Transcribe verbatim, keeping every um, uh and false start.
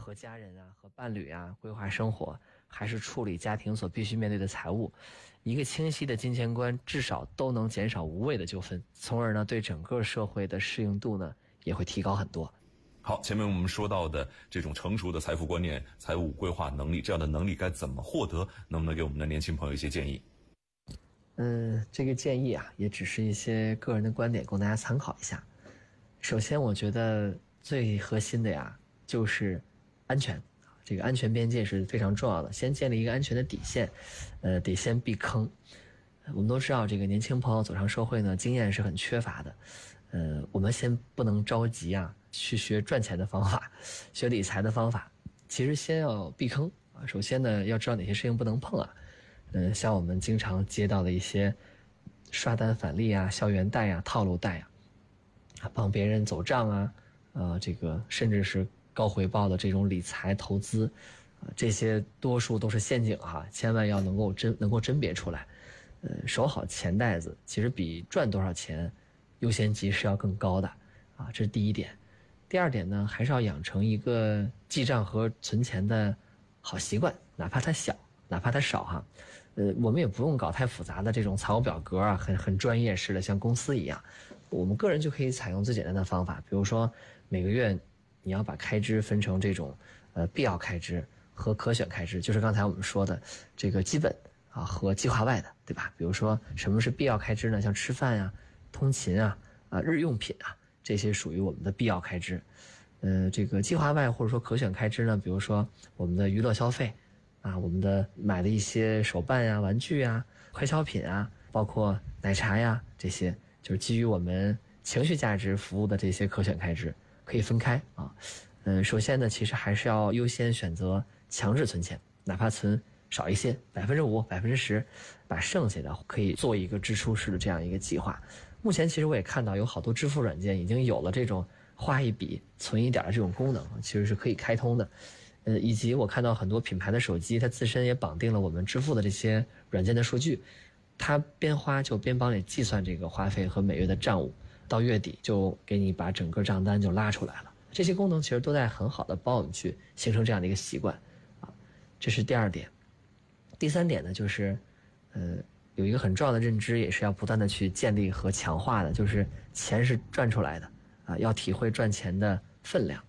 和家人啊、和伴侣啊规划生活，还是处理家庭所必须面对的财务，一个清晰的金钱观至少都能减少无谓的纠纷，从而呢对整个社会的适应度呢也会提高很多。 好，前面我们说到的这种成熟的财富观念、财务规划能力，这样的能力该怎么获得？能不能给我们的年轻朋友一些建议？ 嗯，这个建议啊，也只是一些个人的观点，供大家参考一下。首先，我觉得最核心的呀，就是安全。这个安全边界是非常重要的，先建立一个安全的底线，呃，得先避坑。我们都知道，这个年轻朋友走上社会呢，经验是很缺乏的。呃，我们先不能着急啊，去学赚钱的方法，学理财的方法。其实先要避坑啊。首先呢，要知道哪些事情不能碰啊。嗯、呃，像我们经常接到的一些刷单返利啊、校园贷啊、套路贷啊，啊，帮别人走账啊，呃，这个甚至是高回报的这种理财投资，啊，这些多数都是陷阱哈、啊，千万要能够甄能够甄别出来。呃，守好钱袋子，其实比赚多少钱优先级是要更高的啊，这是第一点。第二点呢，还是要养成一个记账和存钱的好习惯，哪怕它小，哪怕它少哈。呃，我们也不用搞太复杂的这种财务表格啊，很很专业式的，像公司一样。我们个人就可以采用最简单的方法，比如说每个月你要把开支分成这种呃必要开支和可选开支，就是刚才我们说的这个基本啊和计划外的，对吧？比如说什么是必要开支呢？像吃饭呀、通勤啊、啊日用品啊，这些属于我们的必要开支。呃，这个计划外或者说可选开支呢，比如说我们的娱乐消费啊，我们的买的一些手办呀、玩具呀、快消品啊，包括奶茶呀，这些就是基于我们情绪价值服务的这些可选开支，可以分开啊。嗯，首先呢，其实还是要优先选择强制存钱，哪怕存少一些，百分之五、百分之十，把剩下的可以做一个支出式的这样一个计划。目前其实我也看到有好多支付软件已经有了这种花一笔存一点的这种功能，其实是可以开通的。呃，以及我看到很多品牌的手机，它自身也绑定了我们支付的这些软件的数据，它边花就边帮你计算这个花费和每月的账务，到月底就给你把整个账单就拉出来了。这些功能其实都在很好的帮我们去形成这样的一个习惯啊，这是第二点。第三点呢，就是呃有一个很重要的认知，也是要不断的去建立和强化的，就是钱是赚出来的啊，要体会赚钱的分量。